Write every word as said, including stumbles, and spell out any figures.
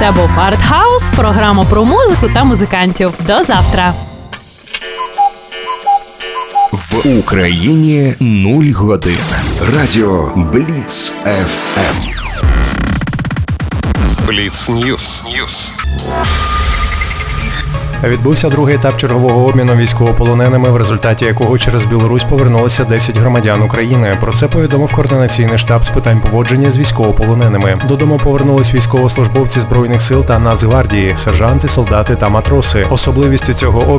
Це був Артхаус, програма про музику та музикантів. До завтра! В Україні нуль годин. Радіо Бліц еф ем. Бліц Ньюс. Ньюс. Відбувся другий етап чергового обміну військовополоненими, в результаті якого через Білорусь повернулося десять громадян України. Про це повідомив координаційний штаб з питань поводження з військовополоненими. Додому повернулись військовослужбовці Збройних сил та Нацгвардії, сержанти, солдати та матроси. Особливістю цього обміну